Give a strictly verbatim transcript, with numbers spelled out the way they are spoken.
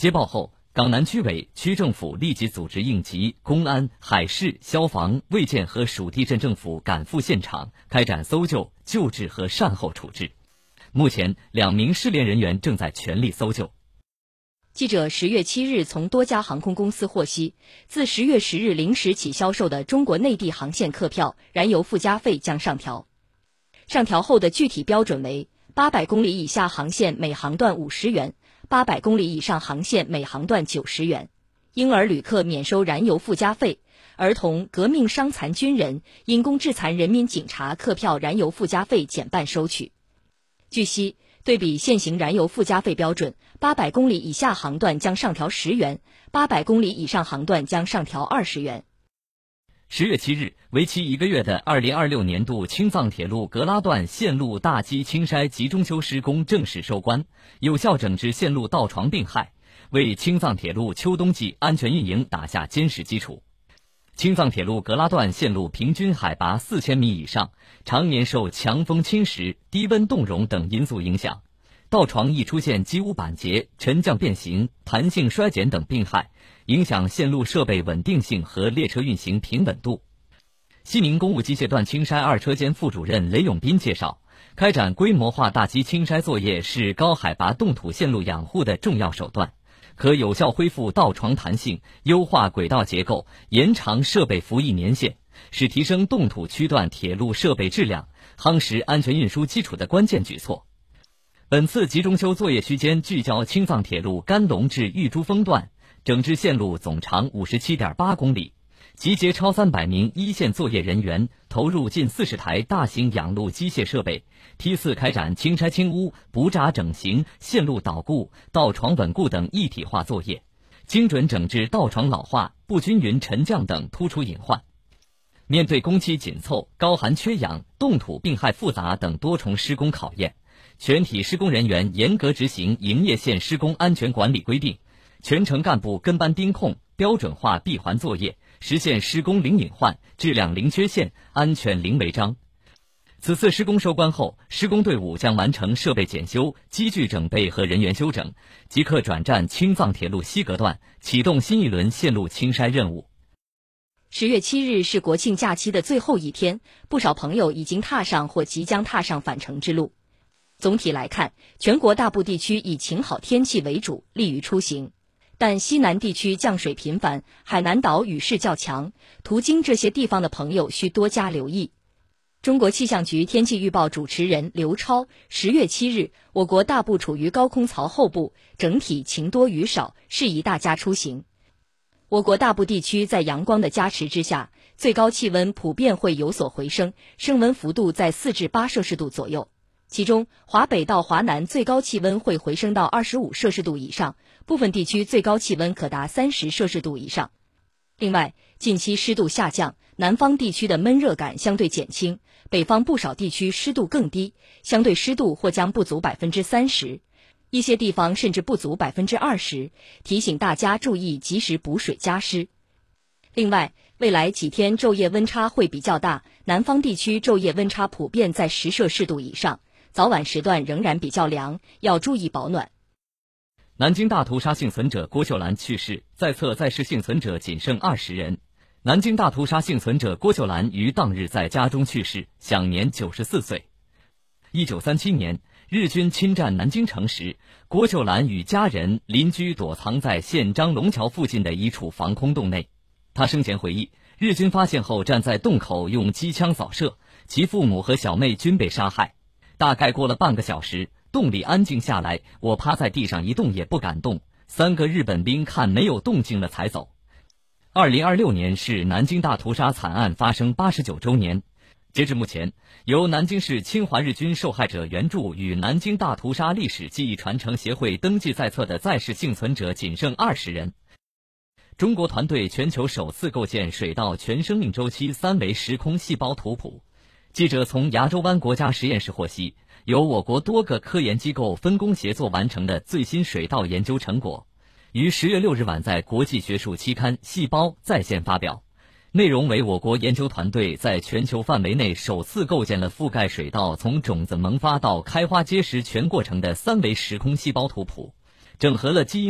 接报后，港南区委、区政府立即组织应急、公安、海事、消防、卫健和属地镇政府赶赴现场，开展搜救、救治和善后处置。目前，两名失联人员正在全力搜救。 记者十月七日从多家航空公司获悉，自十月十日零时起销售的中国内地航线客票燃油附加费将上调。上调后的具体标准为：八百公里以下航线每航段五十元，八百公里以上航线每航段九十元。婴儿旅客免收燃油附加费，儿童、革命伤残军人、因公致残人民警察客票燃油附加费减半收取。据悉，对比现行燃油附加费标准，八百公里以下航段将上调十元，八百公里以上航段将上调二十元。 十月七日，为期一个月的二零二六年度青藏铁路格拉段线路大基青筛集中修施工正式收官，有效整治线路盗床病害，为青藏铁路秋冬季安全运营打下坚实基础。青藏铁路格拉段线路平均海拔四千米以上，常年受强风侵蚀、低温冻融等因素影响，道床易出现机屋板结、沉降变形、弹性衰减等病害，影响线路设备稳定性和列车运行平稳度。西宁公务机械段青筛二车间副主任雷永斌介绍，开展规模化大基青筛作业是高海拔冻土线路养护的重要手段，可有效恢复道床弹性，优化轨道结构，延长设备服役年限，是提升冻土区段铁路设备质量、夯实安全运输基础的关键举措。本次集中修作业区间聚焦青藏铁路甘隆至玉珠峰段，整治线路总长 五十七点八公里，集结超三百名一线作业人员，投入近四十台大型养路机械设备，梯次开展清拆清污、补闸整形、线路导固、道床稳固等一体化作业，精准整治道床老化、不均匀沉降等突出隐患。面对工期紧凑、高寒缺氧、冻土病害复杂等多重施工考验，全体施工人员严格执行营业线施工安全管理规定，全程干部跟班盯控，标准化闭环作业，实现施工零隐患、质量零缺陷、安全零违章。此次施工收官后，施工队伍将完成设备检修、机具整备和人员休整，即刻转战青藏铁路西格段，启动新一轮线路清筛任务。 十月七日是国庆假期的最后一天，不少朋友已经踏上或即将踏上返程之路。总体来看，全国大部地区以晴好天气为主，利于出行。但西南地区降水频繁，海南岛雨势较强，途经这些地方的朋友需多加留意。中国气象局天气预报主持人刘超，十月七日，我国大部处于高空槽后部，整体晴多雨少，适宜大家出行。我国大部地区在阳光的加持之下，最高气温普遍会有所回升，升温幅度在四至八摄氏度左右。其中，华北到华南最高气温会回升到二十五摄氏度以上，部分地区最高气温可达三十摄氏度以上。另外，近期湿度下降，南方地区的闷热感相对减轻，北方不少地区湿度更低，相对湿度或将不足百分之三十，一些地方甚至不足百分之二十，提醒大家注意及时补水加湿。另外，未来几天昼夜温差会比较大，南方地区昼夜温差普遍在十摄氏度以上，早晚时段仍然比较凉，要注意保暖。 南京大屠杀幸存者郭秀兰去世，在册在世幸存者仅剩二十人。南京大屠杀幸存者郭秀兰于当日在家中去世，享年九十四岁。一九三七年，日军侵占南京城时，郭秀兰与家人邻居躲藏在县张龙桥附近的一处防空洞内。他生前回忆，日军发现后站在洞口用机枪扫射，其父母和小妹均被杀害。大概过了半个小时，洞里安静下来，我趴在地上一动也不敢动，三个日本兵看没有动静了才走。二零二六年是南京大屠杀惨案发生八十九周年。截至目前，由南京市侵华日军受害者援助与南京大屠杀历史记忆传承协会登记在册的在世幸存者仅剩二十人。中国团队全球首次构建水稻全生命周期三维时空细胞图谱。记者从牙州湾国家实验室获悉，由我国多个科研机构分工协作完成的最新水稻研究成果，于十月六日晚在国际学术期刊《细胞》在线发表。内容为我国研究团队在全球范围内首次构建了覆盖水稻从种子萌发到开花结实全过程的三维时空细胞图谱，整合了基因